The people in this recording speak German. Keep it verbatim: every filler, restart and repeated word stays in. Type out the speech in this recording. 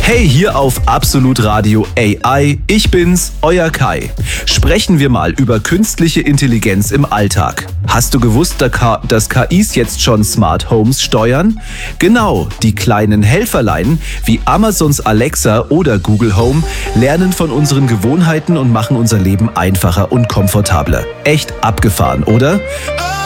Hey, hier auf Absolut Radio A I, ich bin's, euer Kai. Sprechen wir mal über künstliche Intelligenz im Alltag. Hast du gewusst, dass K Is jetzt schon Smart Homes steuern? Genau, die kleinen Helferlein wie Amazons Alexa oder Google Home lernen von unseren Gewohnheiten und machen unser Leben einfacher und komfortabler. Echt abgefahren, oder?